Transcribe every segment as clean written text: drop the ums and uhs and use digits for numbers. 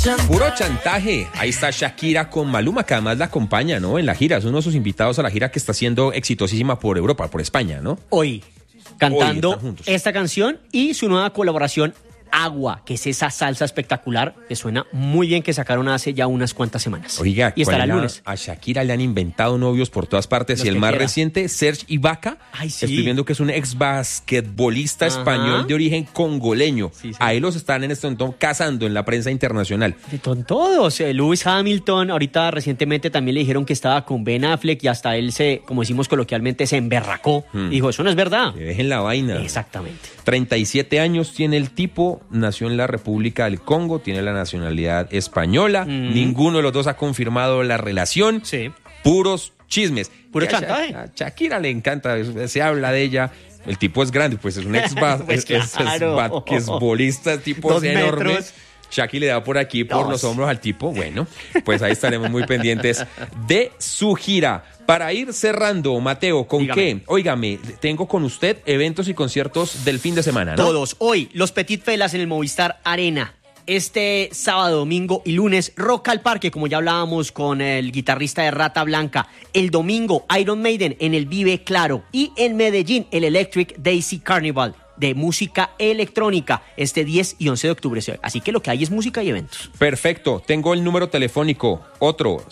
Puro chantaje. Ahí está Shakira con Maluma, que además la acompaña, ¿no? En la gira. Es uno de sus invitados a la gira que está siendo exitosísima por Europa, por España, ¿no? Hoy, cantando están juntos. esta canción y su nueva colaboración, Agua, que es esa salsa espectacular que suena muy bien, que sacaron hace ya unas cuantas semanas. Oiga, y estará el lunes. A Shakira le han inventado novios por todas partes. Los y el que más quiera. reciente, Serge Ibaka. Ay, sí. Estoy viendo que es un ex basquetbolista Ajá. español de origen congoleño. Sí, sí. Ahí los están en este momento cazando en la prensa internacional. Con todos. Lewis Hamilton, ahorita recientemente también le dijeron que estaba con Ben Affleck y hasta él como decimos coloquialmente, se emberracó. Dijo, eso no es verdad. Que dejen la vaina. Exactamente. 37 años tiene el tipo, nació en la República del Congo, tiene la nacionalidad española. Ninguno de los dos ha confirmado la relación. Sí. Puros chismes. Puro Y chantaje. A Shakira le encanta, se habla de ella. El tipo es grande, pues es un ex Pues claro. basquetbolista, tipo 2 enorme. metros. Shakira le da por aquí, por 2. los hombros al tipo. Bueno, pues ahí estaremos muy pendientes de su gira. Para ir cerrando, Mateo, ¿con Dígame. qué? Óigame, tengo con usted eventos y conciertos del fin de semana, ¿no? Todos. Hoy, los Petit Felas en el Movistar Arena. Este sábado, domingo y lunes, Rock al Parque, como ya hablábamos con el guitarrista de Rata Blanca. El domingo, Iron Maiden en el Vive Claro. Y en Medellín, el Electric Daisy Carnival de música electrónica, este 10 y 11 de octubre. Así que lo que hay es música y eventos. Perfecto, tengo el número telefónico, otro,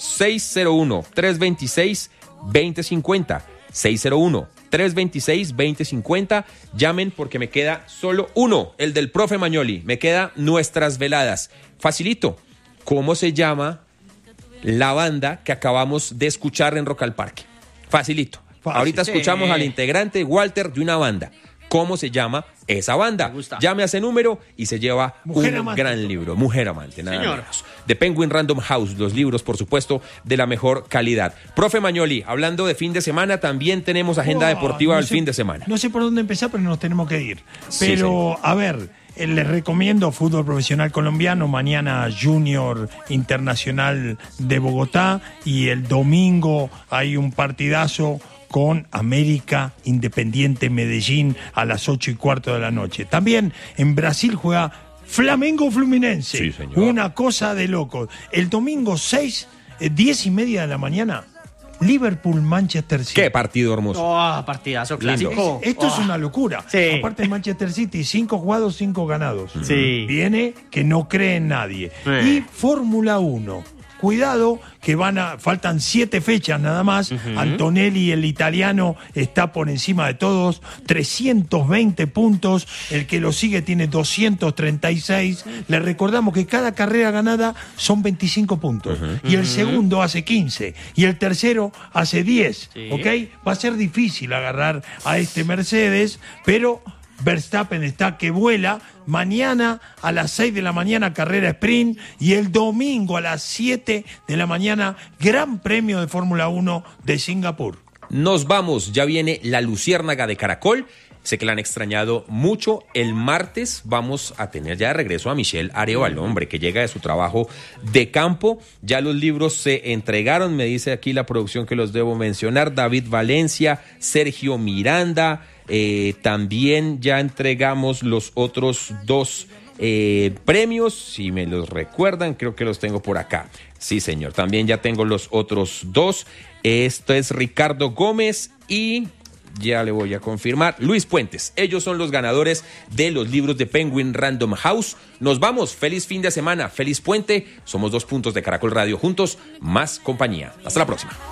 601-326-2050. 601-326-2050. Llamen porque me queda solo uno, el del profe Magnoli. Me queda Nuestras Veladas. Facilito. ¿Cómo se llama la banda que acabamos de escuchar en Rock al Parque? Facilito. Fácil. Ahorita Sí. escuchamos al integrante Walter de una banda. ¿Cómo se llama esa banda? Me gusta. Llame a ese número y se lleva Mujer un Amante. gran libro. Mujer Amante, nada Señor. menos. De Penguin Random House, los libros, por supuesto, de la mejor calidad. Profe Magnoli, hablando de fin de semana, también tenemos agenda deportiva del fin de semana. No sé por dónde empezar, pero nos tenemos que ir. Sí, Pero, señor. a ver, les recomiendo fútbol profesional colombiano, mañana Junior Internacional de Bogotá y el domingo hay un partidazo con América Independiente Medellín a las 8:15 de la noche. También en Brasil juega Flamengo Fluminense. Sí, señor. Una cosa de locos. El domingo 10:30 de la mañana, Liverpool Manchester City. Qué partido hermoso. Oh, partidazo clásico. Esto es una locura. Sí. Aparte de Manchester City, 5 jugados, 5 ganados. Sí. Viene que no cree en nadie. Y Fórmula 1. Cuidado que faltan 7 fechas nada más. Antonelli, el italiano, está por encima de todos. 320 puntos. El que lo sigue tiene 236. Le recordamos que cada carrera ganada son 25 puntos. Y el segundo hace 15. Y el tercero hace 10. Sí. ¿Ok? Va a ser difícil agarrar a este Mercedes, pero Verstappen está que vuela. Mañana a las 6 de la mañana carrera sprint y el domingo a las 7 de la mañana Gran Premio de Fórmula 1 de Singapur. Nos vamos, ya viene la Luciérnaga de Caracol. Sé que la han extrañado mucho. El martes vamos a tener ya de regreso a Michelle Arevalo, hombre, que llega de su trabajo de campo. Ya los libros se entregaron, me dice aquí la producción que los debo mencionar. David Valencia, Sergio Miranda. También ya entregamos los otros 2 premios, si me los recuerdan, creo que los tengo por acá. Sí, señor, también ya tengo los otros 2. Esto es Ricardo Gómez y ya le voy a confirmar, Luis Puentes. Ellos son los ganadores de los libros de Penguin Random House. Nos vamos, feliz fin de semana, feliz puente. Somos 2 puntos de Caracol Radio, juntos, más compañía. Hasta la próxima.